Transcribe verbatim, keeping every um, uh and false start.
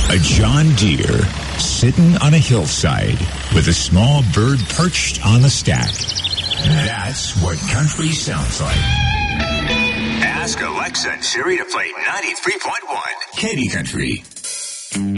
A John Deere sitting on a hillside with a small bird perched on the stack. That's what country sounds like. Ask Alexa and Siri to play ninety-three point one Katy Country.